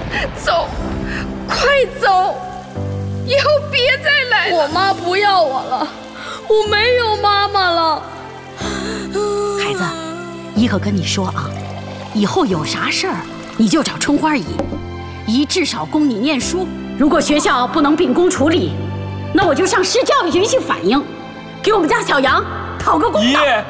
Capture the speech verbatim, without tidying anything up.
走，快走，以后别再来了。 我妈不要我了，我没有妈妈了。 孩子，姨可跟你说啊，以后有啥事儿你就找春花姨，姨至少供你念书。如果学校不能秉公处理，那我就上市教育局去反映，给我们家小杨讨个公道。